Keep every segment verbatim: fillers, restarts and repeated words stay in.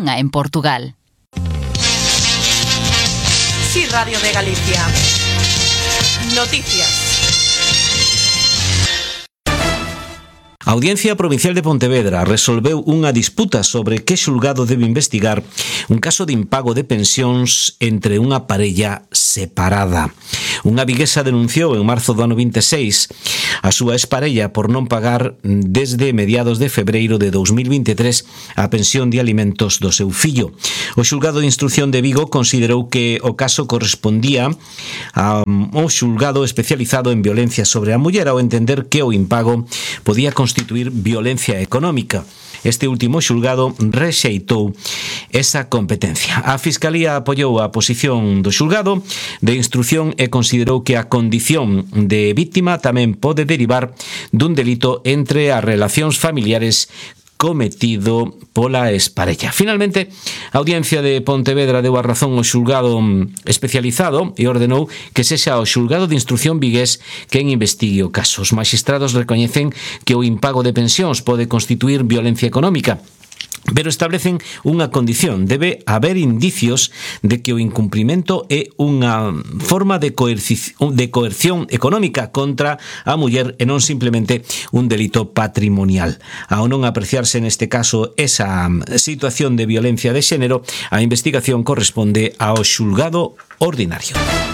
a en Portugal. Sí, Radio de Galicia. Noticias. A Audiencia Provincial de Pontevedra resolveu unha disputa sobre que xulgado debe investigar un caso de impago de pensións entre unha parella separada. Unha viguesa denunciou en marzo do ano vinte e seis a súa exparella por non pagar desde mediados de febreiro de dous mil vinte e tres a pensión de alimentos do seu fillo. O xulgado de instrución de Vigo considerou que o caso correspondía ao xulgado especializado en violencia sobre a muller ao entender que o impago podía constituir violencia económica. Este último xulgado rexeitou esa competencia. A Fiscalía apoiou a posición do xulgado de instrución e considerou que a condición de víctima tamén pode derivar dun delito entre as relacións familiares cometido pola exparella. Finalmente, a Audiencia de Pontevedra deu a razón ao xulgado especializado e ordenou que sexa o xulgado de instrución vigués quen investigue o caso. Os magistrados recoñecen que o impago de pensións pode constituir violencia económica, pero establecen unha condición: debe haber indicios de que o incumprimento é unha forma de, coerci- de coerción económica contra a muller e non simplemente un delito patrimonial. Ao non apreciarse neste caso esa situación de violencia de xénero, a investigación corresponde ao xulgado ordinario.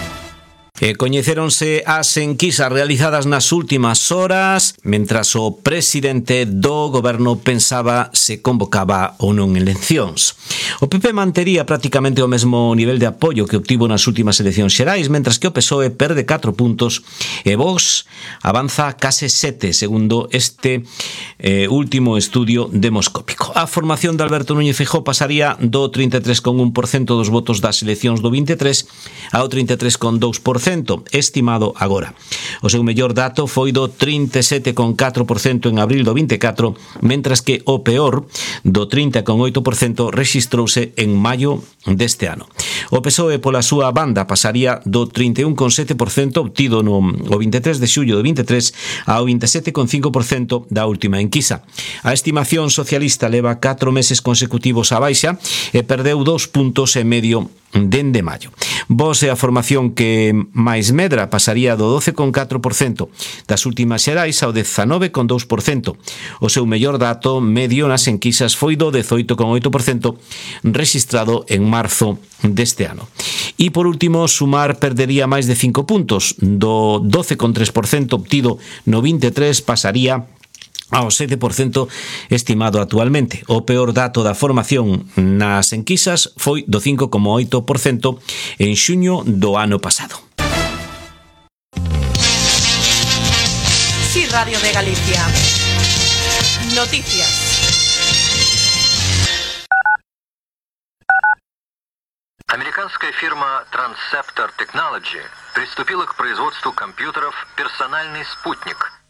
E coñeceronse as enquisas realizadas nas últimas horas mentras o presidente do goberno pensaba se convocaba ou non eleccións. O P P mantería prácticamente o mesmo nivel de apoio que obtivo nas últimas eleccións xerais, mentras que o P S O E perde catro puntos e Vox avanza case sete, segundo este eh, último estudio demoscópico. A formación de Alberto Núñez Feijóo pasaría do trinta e tres coma un por cento dos votos das eleccións do vinte e tres ao trinta e tres coma dous por cento estimado agora. O seu mellor dato foi do trinta e sete coma catro por cento en abril do vinte e catro, mentras que o peor do trinta coma oito por cento rexistrouse en maio deste ano. O P S O E pola súa banda pasaría do trinta e un coma sete por cento obtido no o vinte e tres de xullo do vinte e tres ao vinte e sete coma cinco por cento da última enquisa. A estimación socialista leva catro meses consecutivos á baixa e perdeu dous puntos e medio dende maio. Vox é a formación que máis medra, pasaría do doce coma catro por cento das últimas xerais ao dezanove coma dous por cento. O seu mellor dato medio nas enquisas foi do dezoito coma oito por cento rexistrado en marzo deste ano. E por último, Sumar perdería máis de cinco puntos, do doce coma tres por cento obtido no vinte e tres pasaría ao sete por cento estimado actualmente. O peor dato da formación nas enquisas foi do cinco coma oito por cento en xuño do ano pasado. Sí, Radio de Galicia. Noticias. Американская фирма Transceptor Technology приступила к производству компьютеров «Персональный спутник»,